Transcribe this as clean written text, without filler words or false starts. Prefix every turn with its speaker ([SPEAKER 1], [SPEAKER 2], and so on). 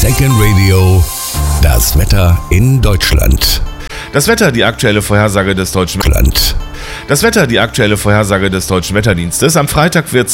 [SPEAKER 1] Second Radio, das Wetter in Deutschland.
[SPEAKER 2] Das Wetter, die aktuelle Vorhersage des Deutschen Wetterdienstes. Am Freitag wird